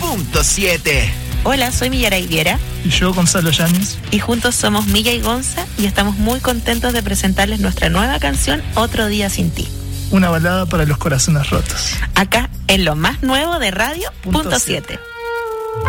Punto 7. Hola, soy Millaray Viera. Y yo, Gonzalo Yáñez. Y juntos somos Milla y Gonza y estamos muy contentos de presentarles nuestra nueva canción, Otro Día Sin Ti. Una balada para los corazones rotos. Acá, en lo más nuevo de Radio Punto 7.